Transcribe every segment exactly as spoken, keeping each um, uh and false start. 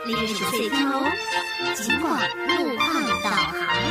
历史碎片哦。尽管路况导航。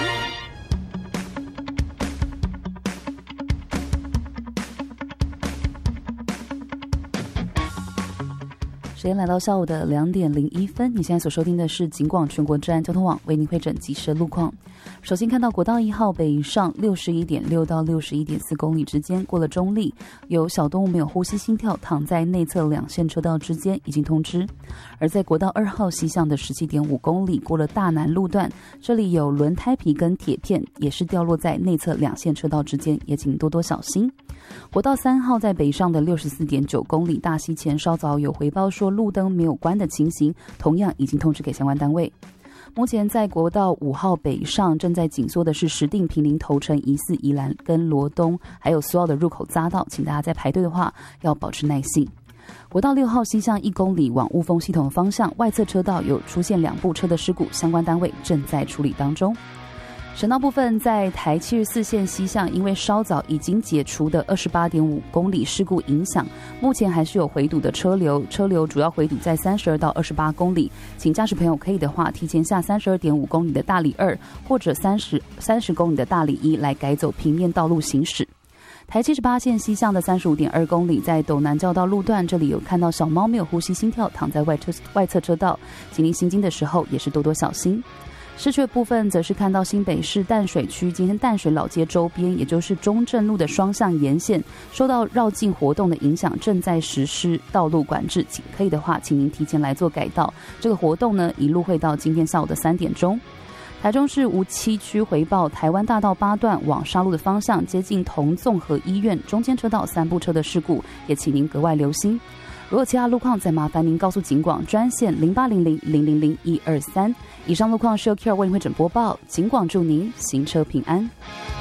时间来到下午的两点零一分，你现在所收听的是警广全国治安交通网为您汇整即时路况。首先看到国道一号北上六十一点六到六十一点四公里之间，过了中立，有小动物没有呼吸心跳，躺在内侧两线车道之间，已经通知。而在国道二号西向的十七点五公里，过了大南路段，这里有轮胎皮跟铁片，也是掉落在内侧两线车道之间，也请多多小心。国道三号在北上的六十四点九公里，大溪前稍早有回报说路灯没有关的情形，同样已经通知给相关单位。目前在国道五号北上正在紧缩的是石碇坪林头城疑似宜兰跟罗东还有苏澳的入口匝道，请大家在排队的话要保持耐性。国道六号西向一公里往雾峰系统方向，外侧车道有出现两部车的事故，相关单位正在处理当中。省道部分，在台七十四线西向，因为稍早已经解除的二十八点五公里事故影响，目前还是有回堵的车流，车流主要回堵在三十二到二十八公里，请驾驶朋友可以的话，提前下三十二点五公里的大里二或者三十三十公里的大里一来改走平面道路行驶。台七十八线西向的三十五点二公里，在斗南交道路段，这里有看到小猫没有呼吸心跳，躺在外侧外侧车道，请您行经的时候也是多多小心。市区的部分则是看到新北市淡水区今天淡水老街周边，也就是中正路的双向沿线，受到绕境活动的影响，正在实施道路管制，请可以的话，请您提前来做改道。这个活动呢，一路会到今天下午的三点钟。台中市梧栖区回报台湾大道八段往沙鹿的方向，接近同综合医院中间车道三部车的事故，也请您格外留心。如果其他路况，再麻烦您告诉警广专线零八零零零零零一二三。以上路况是由 Q 二为您会诊播报，警广祝您行车平安。